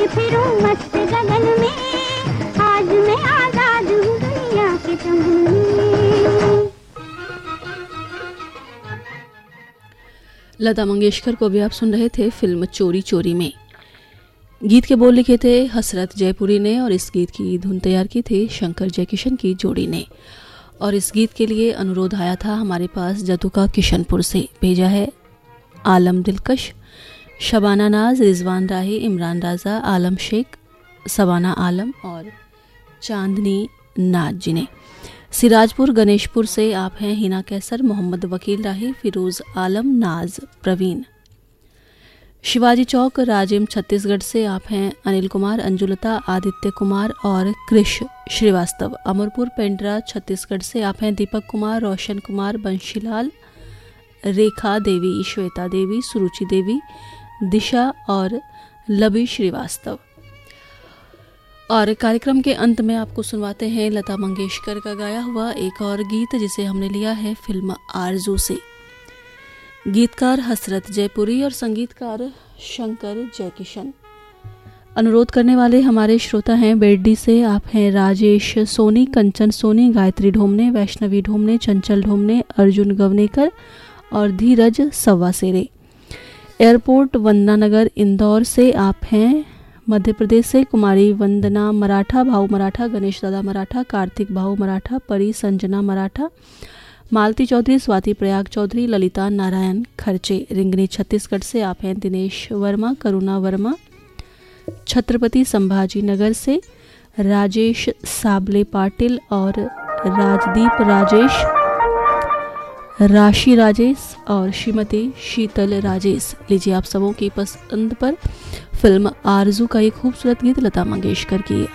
फिरूं मस्त गगन में, आज मैं आजाद हूँ दुनिया के चंगुल में। लता मंगेशकर को भी आप सुन रहे थे फिल्म चोरी चोरी में। गीत के बोल लिखे थे हसरत जयपुरी ने और इस गीत की धुन तैयार की थी शंकर जयकिशन की जोड़ी ने। और इस गीत के लिए अनुरोध आया था हमारे पास जतुका किशनपुर से। भेजा है आलम दिलकश, शबाना नाज, रिजवान राही, इमरान राजा, आलम शेख, सबाना आलम और चांदनी नाज जी ने। सिराजपुर गणेशपुर से आप हैं हिना कैसर, मोहम्मद वकील राही, फिरोज आलम, नाज, प्रवीण। शिवाजी चौक राजिम छत्तीसगढ़ से आप हैं अनिल कुमार, अंजुलता, आदित्य कुमार और कृष श्रीवास्तव। अमरपुर पेंड्रा छत्तीसगढ़ से आप हैं दीपक कुमार, रोशन कुमार, बंशीलाल, रेखा देवी, श्वेता देवी, सुरुचि देवी, दिशा और लबी श्रीवास्तव। और कार्यक्रम के अंत में आपको सुनवाते हैं लता मंगेशकर का गाया हुआ एक और गीत जिसे हमने लिया है फिल्म आरजू से। गीतकार हसरत जयपुरी और संगीतकार शंकर जयकिशन। अनुरोध करने वाले हमारे श्रोता हैं बेड्डी से आप हैं राजेश सोनी, कंचन सोनी, गायत्री ढोमने, वैष्णवी ढोमने, चंचल ढोमने, अर्जुन गवनेकर और धीरज सवासेरे। एयरपोर्ट वंदना नगर इंदौर से आप हैं मध्य प्रदेश से कुमारी वंदना मराठा, भाऊ मराठा, गणेश दादा मराठा, कार्तिक भाऊ मराठा, परी संजना मराठा, मालती चौधरी, स्वाति प्रयाग चौधरी, ललिता नारायण खर्चे। रिंगनी छत्तीसगढ़ से आप हैं दिनेश वर्मा, करुणा वर्मा। छत्रपति संभाजी नगर से राजेश साबले पाटिल और राजदीप राजेश, राशि राजेश और श्रीमती शीतल राजेश। लीजिए आप सबों की पसंद पर फिल्म आरजू का एक खूबसूरत गीत लता मंगेशकर की